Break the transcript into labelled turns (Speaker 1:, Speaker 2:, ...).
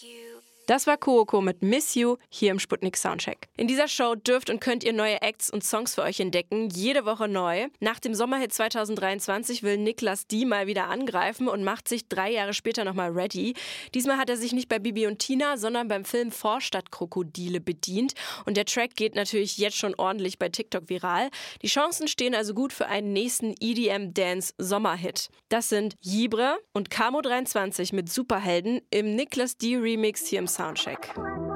Speaker 1: Das war Coco mit Miss You hier im Sputnik Soundcheck. In dieser Show dürft und könnt ihr neue Acts und Songs für euch entdecken, jede Woche neu. Nach dem Sommerhit 2023 will Niklas D mal wieder angreifen und macht sich 3 Jahre später nochmal ready. Diesmal hat er sich nicht bei Bibi und Tina, sondern beim Film Vorstadtkrokodile bedient. Und der Track geht natürlich jetzt schon ordentlich bei TikTok viral. Die Chancen stehen also gut für einen nächsten EDM-Dance-Sommerhit. Das sind Jibre und Camo 23 mit Superhelden im Niklas D Remix hier im Soundcheck.